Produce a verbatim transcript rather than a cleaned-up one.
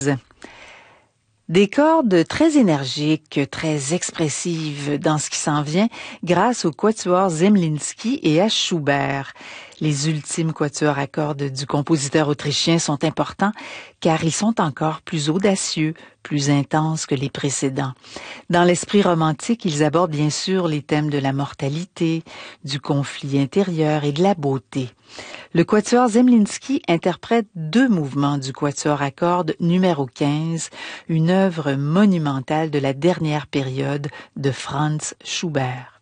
Des cordes très énergiques, très expressives dans ce qui s'en vient grâce au quatuor Zemlinsky et à Schubert. Les ultimes quatuors à cordes du compositeur autrichien sont importants car ils sont encore plus audacieux, plus intenses que les précédents. Dans l'esprit romantique, ils abordent bien sûr les thèmes de la mortalité, du conflit intérieur et de la beauté. Le quatuor Zemlinsky interprète deux mouvements du quatuor à cordes numéro quinze, une œuvre monumentale de la dernière période de Franz Schubert.